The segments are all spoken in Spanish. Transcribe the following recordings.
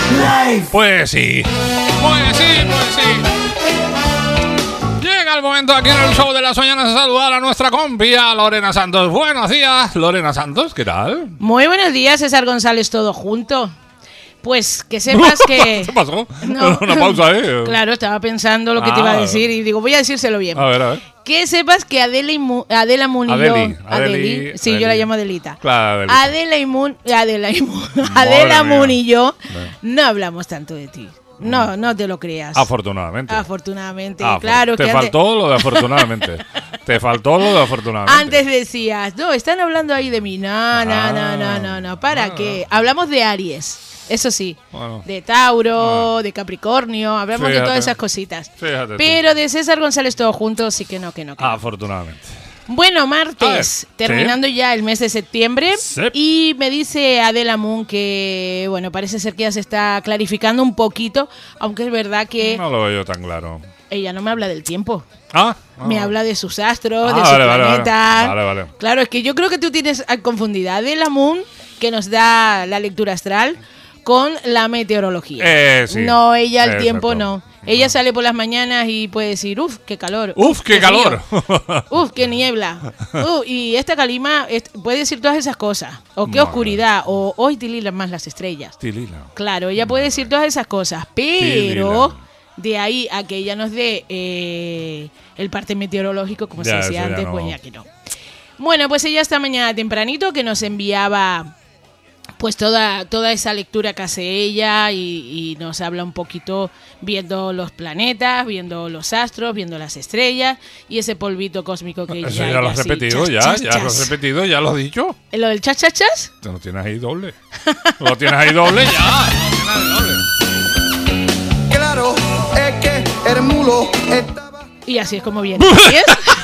Live. Pues sí. Pues sí. Llega el momento aquí en el show de las mañanas de saludar a nuestra compi, a Lorena Santos. Buenos días, Lorena Santos, ¿qué tal? Muy buenos días, César González, todo junto. Pues que sepas que... ¿Qué pasó? No. Una pausa ahí. Claro, estaba pensando lo que te iba a decir y digo, voy a decírselo bien. A ver. Que sepas que Adela Munillo... Sí, yo la llamo Adelita. Claro, Adela Munillo, no hablamos tanto de ti. No te lo creas. Afortunadamente. Claro. Te faltó lo de afortunadamente. Antes decías, no, están hablando ahí de mí. No. ¿Para qué? Hablamos de Aries. Eso sí, bueno, de Tauro, de Capricornio, hablamos de todas esas cositas. Pero de César González todo junto, sí que no. Afortunadamente. Bueno, martes, terminando ya el mes de septiembre, y me dice Adela Moon que, bueno, parece ser que ya se está clarificando un poquito, aunque es verdad que... No lo veo yo tan claro. Ella no me habla del tiempo. Me habla de sus astros, de sus planetas. Vale. Claro, es que yo creo que tú tienes confundida Adela Moon, que nos da la lectura astral, con la meteorología. Sí. No, ella al tiempo no. Ella sale por las mañanas y puede decir, ¡uf, qué calor! ¡Uf, qué calor! ¡Uf, qué niebla! Y esta calima puede decir todas esas cosas. O qué oscuridad. O hoy tililan más las estrellas. Claro, ella puede decir todas esas cosas. Pero de ahí a que ella nos dé el parte meteorológico, como se decía antes, pues ya que no. Bueno, pues ella esta mañana tempranito que nos enviaba... pues toda esa lectura que hace ella y nos habla un poquito viendo los planetas, viendo los astros, viendo las estrellas y ese polvito cósmico que eso ya lo has repetido, ya lo has repetido, ya lo has dicho. ¿Lo del chas? Te lo tienes ahí doble. Lo tienes ahí doble ya. Claro, es que el mulo estaba... Y así es como viene Aries.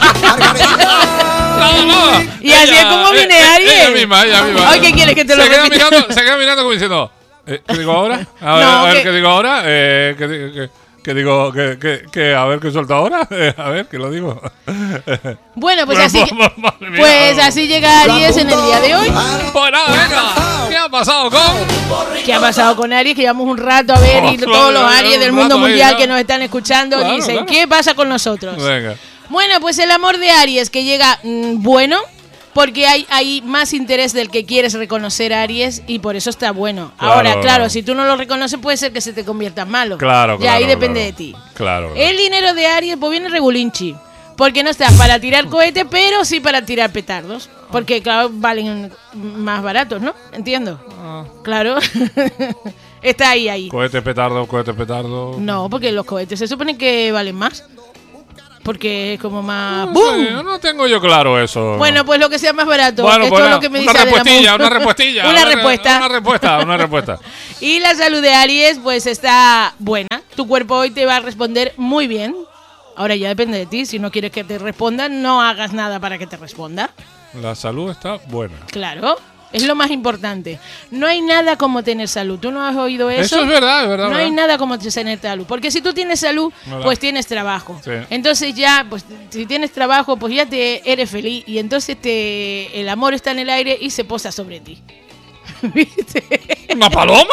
Y así es como viene Aries. Ella misma. Ay, ¿qué quieres que te lo repita? Se queda mirando como diciendo, ¿qué digo ahora? A ver, ¿qué digo ahora? ¿Qué digo? A ver, ¿qué suelto ahora? A ver, ¿qué lo digo? Bueno, pues así llega Aries en el día de hoy. Pues nada, venga. ¿Qué ha pasado ¿Qué ha pasado con Aries? Que llevamos un rato a ver y todos los Aries del mundo mundial que nos están escuchando dicen, ¿qué pasa con nosotros? Venga. Bueno, pues el amor de Aries que llega bueno, porque hay más interés del que quieres reconocer a Aries y por eso está bueno. Ahora, claro, si tú no lo reconoces puede ser que se te convierta en malo. Claro. Y ahí depende de ti. Claro. El dinero de Aries pues viene regulinchi, porque no está para tirar cohetes, pero sí para tirar petardos. Porque, claro, valen más baratos, ¿no? Entiendo. Claro. Está ahí. Cohete petardo. No, porque los cohetes se supone que valen más. Porque es como más... ¡Bum! No tengo yo claro eso. Bueno, pues lo que sea más barato. Bueno, esto pues es lo que me dice una respuestilla. Una respuesta. Y la salud de Aries, pues está buena. Tu cuerpo hoy te va a responder muy bien. Ahora ya depende de ti. Si no quieres que te responda, no hagas nada para que te responda. La salud está buena. Claro. Es lo más importante. No hay nada como tener salud. ¿Tú no has oído eso? Eso es verdad. No hay nada como tener salud. Porque si tú tienes salud, pues tienes trabajo. Sí. Entonces ya, pues si tienes trabajo, pues ya eres feliz. Y entonces el amor está en el aire y se posa sobre ti. ¿Viste? ¿Una paloma?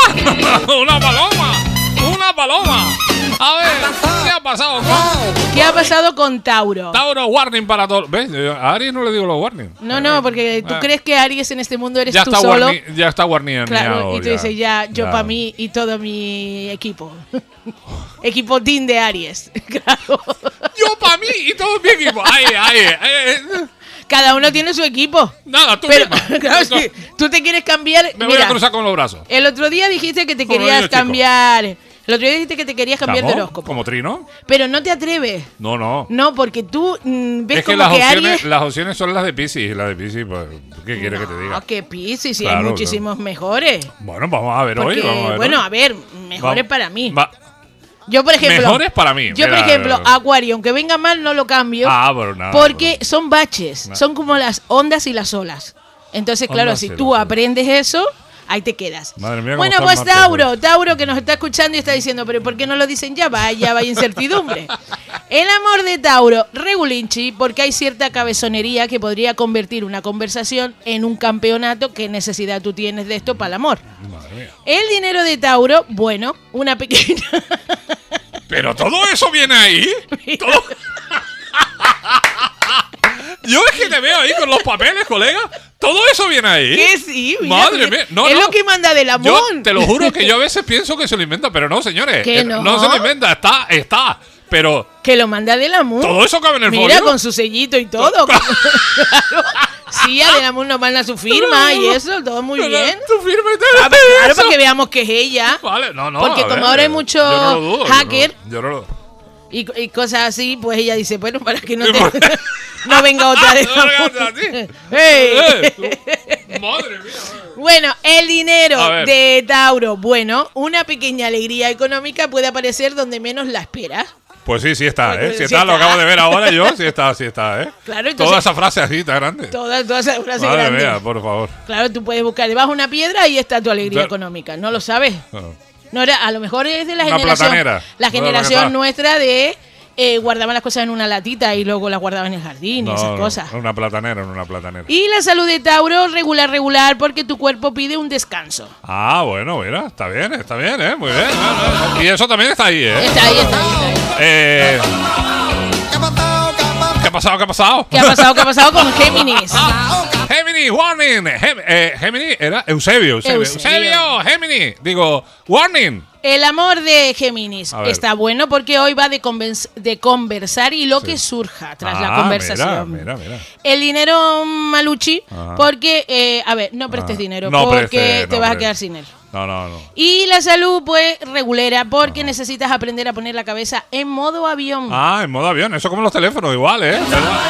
¡Una paloma! A ver, ¿qué ha pasado con Tauro? Tauro, warning para todos. ¿Ves? A Aries no le digo los warning. No, porque tú crees que Aries en este mundo eres tú solo. Ya está warning. Claro, y tú dices yo para mí y todo mi equipo. Equipo team de Aries. Claro. Yo para mí y todo mi equipo. Cada uno tiene su equipo. Nada, tú pero, misma. Claro, si tú te quieres cambiar... Me voy a cruzar con los brazos. El otro día dijiste que te querías cambiar... El otro día dijiste que te querías cambiar de horóscopo. ¿Como Trino? Pero no te atreves. No. No, porque tú ves es que como que Aries... las opciones son las de Piscis. Las de Piscis, pues, ¿qué quieres que te diga? Que Piscis, sí, hay muchísimos mejores. Bueno, vamos a ver hoy. Bueno, a ver, mejores para mí. Yo, por ejemplo... Mejores para mí. Yo, por ejemplo, Acuario, aunque venga mal, no lo cambio. Pero nada. Porque son baches. Son como las ondas y las olas. Entonces, claro, si tú aprendes eso... Ahí te quedas. Madre mía, bueno, pues Tauro que nos está escuchando y está diciendo, pero ¿por qué no lo dicen ya? Vaya incertidumbre. El amor de Tauro, regulinchi, porque hay cierta cabezonería que podría convertir una conversación en un campeonato. ¿Qué necesidad tú tienes de esto para el amor? Madre mía. El dinero de Tauro, bueno, una pequeña... ¿Pero todo eso viene ahí? ¿Todo? Yo es que te veo ahí con los papeles, colega. ¿Todo eso viene ahí? Que sí, mira, madre mía. No, es no. lo que manda del amor. Yo te lo juro que yo a veces pienso que se lo inventa, pero no, señores. ¿Que no? No se lo inventa, está. Pero Que lo manda del amor. todo eso cabe en el Mira, folio. con su sellito y todo. Claro. Sí, Adelamun nos manda su firma y eso, todo muy bien. Tu firma y Ah, todo claro, eso. para que veamos que es ella. Vale, no. Porque a como ver, ahora hay yo mucho no lo dudo, hacker yo no lo dudo. y cosas así, pues ella dice, bueno, para que no te... no venga otra de No regates a ti. ¡Ey! Madre mía. Bueno, el dinero A ver. de Tauro. Bueno, una pequeña alegría económica puede aparecer donde menos la esperas. Pues sí está, Pues Si sí está, lo está. acabo de ver ahora yo, sí está, Claro, entonces- Toda esa frase así, tan grande. Toda esa frase Madre grande. mía, por favor. Claro, tú puedes buscar debajo una piedra y está tu alegría Claro. económica. ¿No lo sabes? No. No era, a lo mejor es de la Una generación, platanera. la No, generación la que nuestra de guardaban las cosas en una latita y luego las guardaban en el jardín y esas cosas. Una platanera. Y la salud de Tauro, regular, porque tu cuerpo pide un descanso. Ah, bueno, mira, está bien, muy bien. Y eso también está ahí, Está ahí. ¿Qué ha pasado? ¿Qué ha pasado con Géminis? Gemini, warning. Gemini era Eusebio, Gemini. Digo, warning. El amor de Géminis A ver. está bueno porque hoy va de conversar y lo que surja tras la conversación. Mira. El dinero maluchi, Ajá. porque, a ver, no prestes dinero, No porque prestes, te no vas a prestes. quedar sin él. No. Y la salud, pues, regulera, porque necesitas aprender a poner la cabeza en modo avión. Ah, en modo avión, eso como los teléfonos, igual, Igual.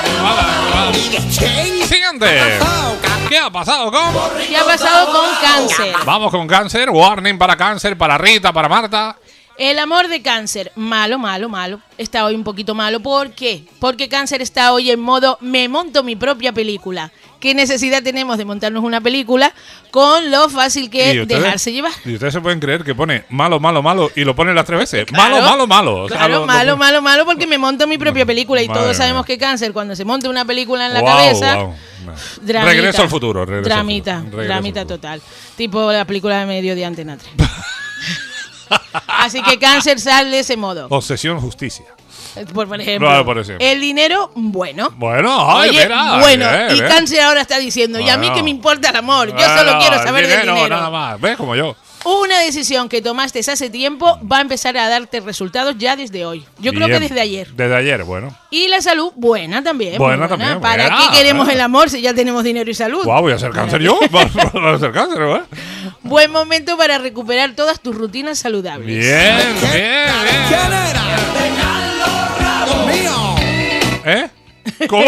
Siguiente. ¿Qué ha pasado con? ¿Qué ha pasado con Cáncer? Vamos con Cáncer, warning para Cáncer, para Rita, para Marta. El amor de Cáncer, malo. Está hoy un poquito malo. ¿Por qué? Porque Cáncer está hoy en modo me monto mi propia película. ¿Qué necesidad tenemos de montarnos una película con lo fácil que es dejarse llevar? Y ustedes se pueden creer que pone malo y lo pone las 3 veces. Claro, Malo. O sea, Claro, lo- malo porque me monto mi propia película y Madre todos sabemos mía. que Cáncer cuando se monta una película en la Guau, cabeza, guau. dramita. Regreso al futuro. Dramita total. Tipo la película de medio de Antena 3. Así que Cáncer sale de ese modo. Obsesión justicia. Por ejemplo, Claro, por ejemplo. el dinero, bueno. Bueno, ay, Oye, mira, bueno, bien, y bien. Cáncer ahora está diciendo, ¿y a mí Bueno. qué me importa el amor? Yo Bueno, solo quiero saber el del dinero. nada más. ¿Ves? Como yo. Una decisión que tomaste hace tiempo va a empezar a darte resultados ya desde hoy. Yo creo que Bien. desde ayer. Desde ayer, bueno. Y la salud, buena también. muy Buena también, ¿Para buena, qué queremos buena. el amor si ya tenemos dinero y salud? Guau, voy a ser Cáncer yo. Voy a ser Cáncer, ¿verdad? Buen momento para recuperar todas tus rutinas saludables. Bien. ¿Quién era? Dios mío. ¿Eh? ¿Cómo?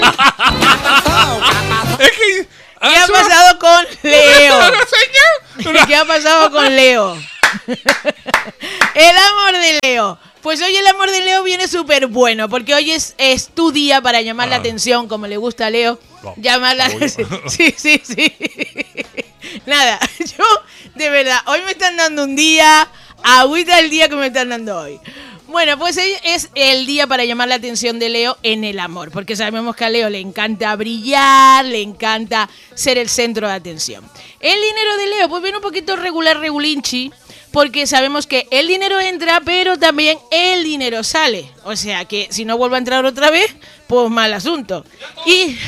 Es que... ¿Qué ha pasado con Leo? ¿Señor? ¿Qué ha pasado con Leo? El amor de Leo. Pues hoy el amor de Leo viene súper bueno, porque hoy es tu día para llamar la atención, como le gusta a Leo. No, Llamar la Sí. Nada, yo, de verdad, hoy me están dando un día, agüita el día que me están dando hoy. Bueno, pues hoy es el día para llamar la atención de Leo en el amor, porque sabemos que a Leo le encanta brillar, le encanta ser el centro de atención. El dinero de Leo, pues viene un poquito regulinchi, porque sabemos que el dinero entra, pero también el dinero sale. O sea que si no vuelve a entrar otra vez, pues mal asunto. Y...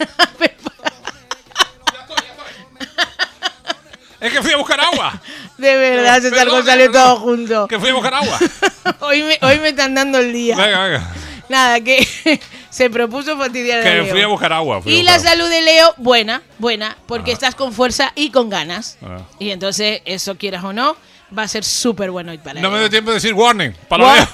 Es que fui a buscar agua. De verdad, César Perdón, González, perdón. todo junto. Que fui a buscar agua. Hoy me están dando el día. Venga. Nada, que se propuso fastidiar a Que Leo. fui a buscar agua. Y la salud de Leo, buena, porque estás con fuerza y con ganas. Ah. Y entonces, eso quieras o no, va a ser súper bueno hoy para No me Leo. dio tiempo de decir warning para Leo.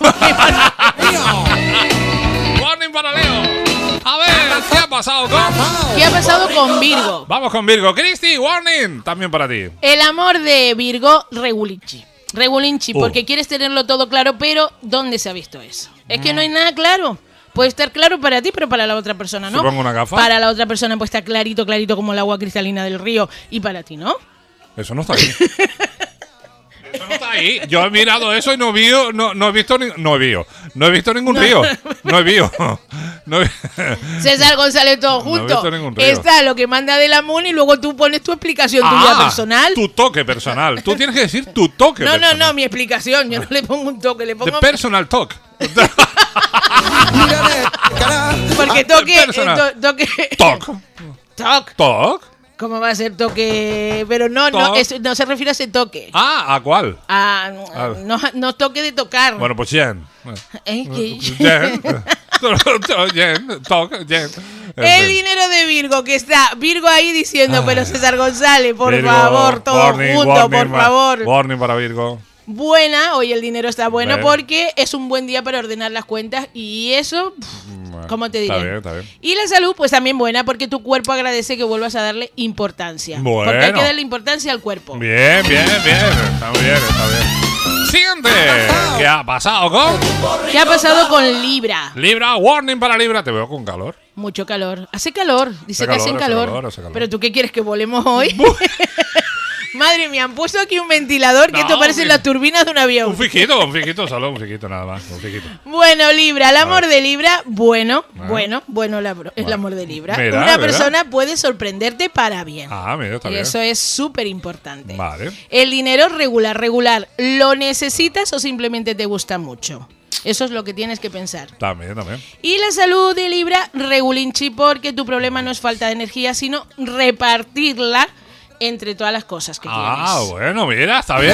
Warning para Leo. A ver, ¿qué ha pasado con? ¿Qué ha pasado con Virgo? Vamos con Virgo. Cristi, warning. También para ti. El amor de Virgo, regulinchi, porque quieres tenerlo todo claro, pero ¿dónde se ha visto eso? Es que no hay nada claro. Puede estar claro para ti, pero para la otra persona no. ¿Se pongo una gafa? Para la otra persona puede estar clarito como el agua cristalina del río, y para ti no. Eso no está bien. Eso está ahí. Yo he mirado eso y no he visto ningún río. César González, todo junto. No he visto ningún río. Está lo que manda de la MUN y luego tú pones tu explicación tuya personal. Tu toque personal. Tú tienes que decir tu toque personal. No, mi explicación. Yo no le pongo un toque, le pongo... The personal talk. Porque Talk. ¿Cómo va a ser toque? Pero no se refiere a ese toque. ¿A cuál? No toque de tocar. Bueno, pues Jen. Jen. El dinero de Virgo, que está Virgo ahí diciendo, pero César González, por favor, todo junto, por favor. Warning para Virgo. Buena, hoy el dinero está bueno porque es un buen día para ordenar las cuentas y eso, ¿cómo te diré? Está bien. Y la salud, pues también buena porque tu cuerpo agradece que vuelvas a darle importancia. Bueno. Porque hay que darle importancia al cuerpo. Bien. Está bien. Siguiente. ¿Qué ha pasado con Libra? Libra, warning para Libra. Te veo con calor. Mucho calor. Hace calor. Dice que hace calor. Pero ¿tú qué quieres, que volemos hoy? Madre mía, han puesto aquí un ventilador que esto parece las turbinas de un avión. Un fiquito, solo un fiquito nada más. Bueno, Libra, el amor de Libra, bueno el amor de Libra. Una persona puede sorprenderte para bien. Mira, está bien. Eso es súper importante. Vale. El dinero regular. ¿Lo necesitas o simplemente te gusta mucho? Eso es lo que tienes que pensar. También. Y la salud de Libra, regulinchi, porque tu problema no es falta de energía, sino repartirla entre todas las cosas que tienes. Bueno, mira, está bien.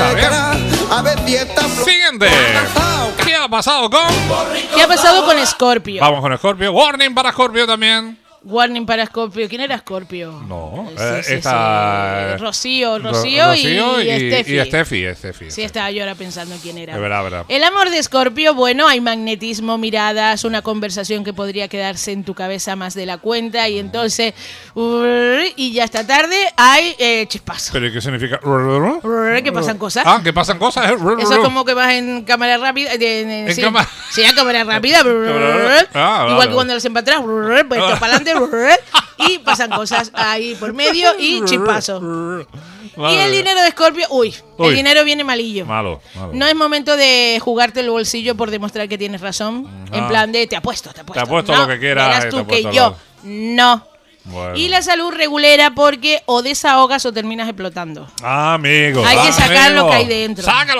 Siguiente. ¿Qué ha pasado con Escorpio? Vamos con Escorpio. Warning para Escorpio también. Warning para Escorpio. ¿Quién era Escorpio? No, esta... Rocío y Estefi. Sí, estaba yo ahora pensando quién era. Verdad. El amor de Escorpio, bueno, hay magnetismo, miradas, una conversación que podría quedarse en tu cabeza más de la cuenta y entonces... y ya esta tarde hay chispazo. ¿Pero qué significa? ¿Que pasan cosas? ¿Que pasan cosas? Eso es como que vas en cámara rápida. Sí, a cámara rápida. Igual que cuando los empatas, pues para adelante. Y pasan cosas ahí por medio y chispazo. Y el dinero de Escorpio, el dinero viene malillo. Malo. No es momento de jugarte el bolsillo por demostrar que tienes razón. En plan de te apuesto. Te apuesto lo que quieras. Verás tú que yo. No. Bueno. Y la salud regulera porque o desahogas o terminas explotando. Amigo. Hay que sacar lo que hay dentro. Sácalo.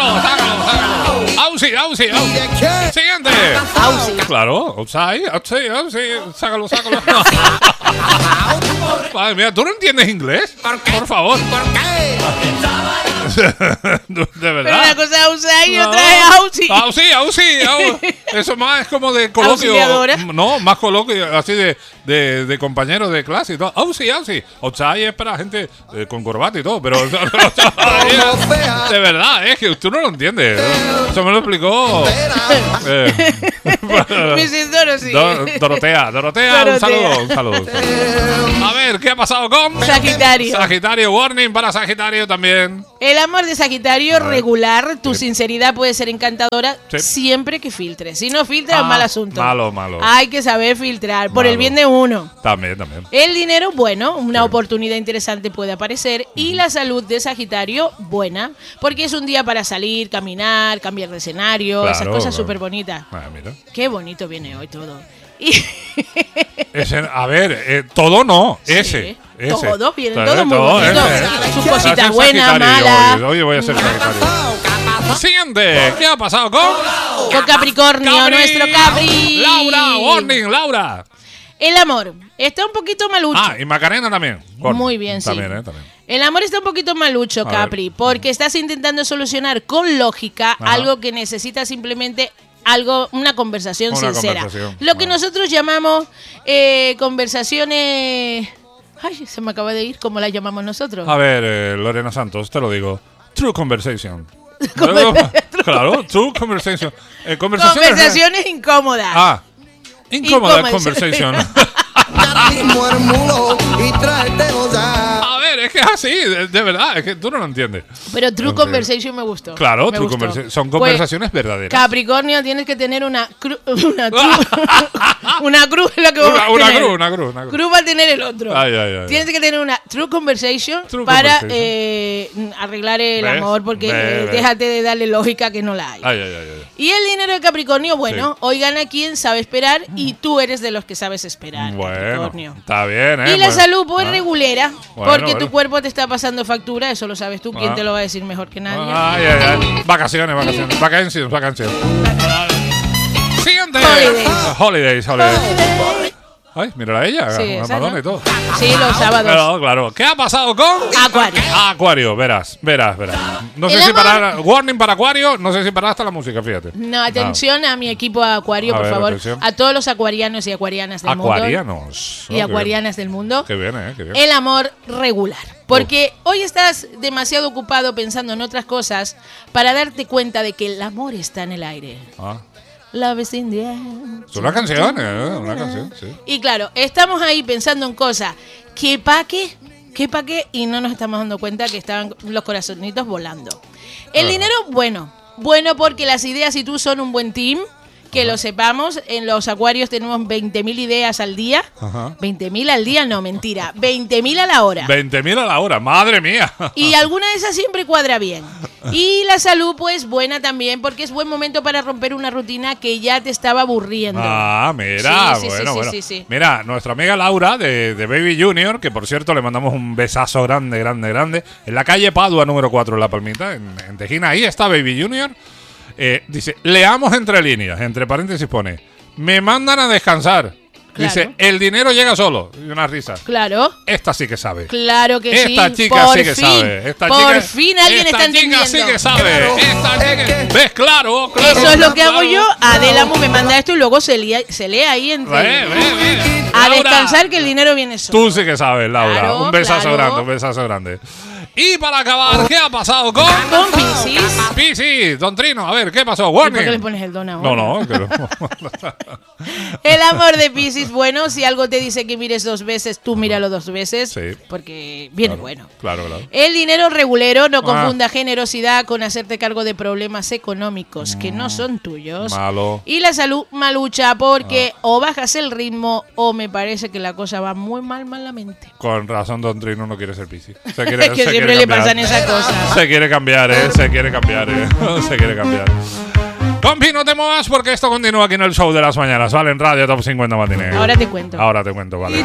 Ausi. Siguiente. Ausi. Claro. Ausi. Sácalo. Madre mía, ¿tú no entiendes inglés? Por favor. ¿Por qué? De verdad. Pero una cosa es Ausi y otra es Ausi. Ausi. Eso más es como de coloquio. Auxiliadora. No, más coloquio, así de compañeros de clase y todo. Ausi. Outside es para gente con corbata y todo, pero de verdad, es que tú no lo entiendes. Eso me lo explicó Mrs. Dorothy. Dorotea, un saludo. A ver, ¿qué ha pasado con Sagitario? Sagitario, warning para Sagitario también. El amor de Sagitario regular, tu sinceridad puede ser encantadora siempre que filtres. Si no filtras, mal asunto. Malo. Hay que saber filtrar, por el bien de uno. También. El dinero, bueno, una oportunidad interesante puede aparecer. Y la salud de Sagitario, buena, porque es un día para salir, caminar, cambiar de escenario, esas cosas súper bonitas. Mira. Qué bonito viene hoy todo. A ver, todo no, ese. Todo, vienen todos muy bonitos. Sus cositas buenas, malas. Hoy voy a ser Sagitario. Siguiente, ¿qué ha pasado con Capricornio, nuestro Capri? Laura, warning, Laura. El amor está un poquito malucho. Y Macarena también. Muy bien, también. El amor está un poquito malucho, Capri, porque estás intentando solucionar con lógica algo que necesita simplemente una conversación sincera. Lo que nosotros llamamos conversaciones... Ay, se me acaba de ir, ¿cómo las llamamos nosotros? A ver, Lorena Santos, te lo digo. True conversation. Claro, true conversation. Conversaciones incómodas. Incómoda conversation. Ya mismo el mulo y tráete A ver, ver, es que es así, de verdad, es que tú no lo entiendes. Pero True Conversation me gustó. Claro, me gustó. son conversaciones verdaderas. Capricornio, tienes que tener una cruz es lo que vamos a tener. Una cruz. Cruz va a tener el otro. Ay. Tienes que tener una True Conversation para arreglar el amor, porque déjate de darle lógica que no la hay. Ay. Y el dinero de Capricornio, bueno, hoy gana quien sabe esperar y tú eres de los que sabes esperar, Capricornio. Está bien, Y la salud, pues regulera, porque tu bueno. cuerpo te está pasando factura, eso lo sabes tú, ¿quién te lo va a decir mejor que nadie? Ay. Vacaciones. Siguiente. Holidays. Ay, mírala a ella, Sí, Madonna ¿no? y todo. Sí, los sábados. Claro. ¿Qué ha pasado con Acuario. Acuario? Verás. No sé si parar. Warning para Acuario. No sé si parar hasta la música, fíjate. No, atención a mi equipo Acuario, por favor. Atención. A todos los acuarianos y acuarianas del mundo. Acuarianos. Y acuarianas del mundo. Qué bien, qué bien. El amor regular. Porque hoy estás demasiado ocupado pensando en otras cosas para darte cuenta de que el amor está en el aire. Love is in the air. Es una canción, sí. Y claro, estamos ahí pensando en cosas que pa' qué, y no nos estamos dando cuenta que estaban los corazonitos volando. El dinero, bueno porque las ideas y tú son un buen team, que lo sepamos. En los acuarios tenemos 20.000 ideas al día. 20.000 al día, no, mentira. 20.000 a la hora. 20.000 a la hora, madre mía. Y alguna de esas siempre cuadra bien. Y la salud, pues, buena también, porque es buen momento para romper una rutina que ya te estaba aburriendo. Mira, sí, bueno. Sí. Mira, nuestra amiga Laura de Baby Junior, que por cierto le mandamos un besazo grande, en la calle Padua número 4 en La Palmita, en Tejina, ahí está Baby Junior. Dice, leamos entre líneas, entre paréntesis pone, me mandan a descansar. Claro. Dice, el dinero llega solo. Y una risa. Claro. Esta sí que sabe. Claro que sí. Esta chica sí que sabe. Por fin alguien está entendiendo. Esta chica sí que sabe. ¿Ves? Claro. Eso es lo que hago yo. Adela me manda esto y luego se lee ahí entre... A descansar que el dinero viene solo. Tú sí que sabes, Laura. Claro, un besazo grande. Y para acabar, ¿qué ha pasado con Piscis? Piscis, Don Trino, a ver, ¿qué pasó? Warning. ¿Por qué le pones el don ahora? No. El amor de Piscis, bueno, si algo te dice que mires 2 veces, tú míralo 2 veces, sí, porque viene bueno. Claro. El dinero regulero, no confunda generosidad con hacerte cargo de problemas económicos que no son tuyos. Malo. Y la salud malucha, porque o bajas el ritmo o me parece que la cosa va muy malamente. Con razón, Don Trino no quiere ser Piscis. Es que siempre le pasan esas cosas. Se quiere cambiar. Compi, no te muevas porque esto continúa aquí en el show de las mañanas, ¿vale? En Radio Top 50 Matiné. Ahora te cuento, vale.